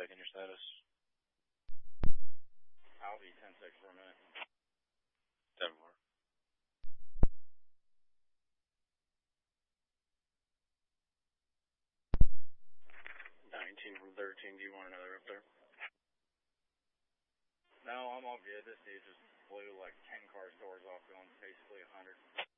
checking your status. I'll be 10-6 for a minute. 10-4. 19 from 13, do you want another up there? No, I'm all good. This dude just blew like 10 cars doors off going basically 100.